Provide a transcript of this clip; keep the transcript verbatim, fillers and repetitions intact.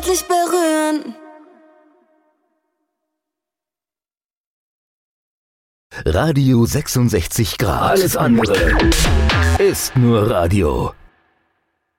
Dich berühren. Radio sechsundsechzig Grad. Alles andere ist nur Radio.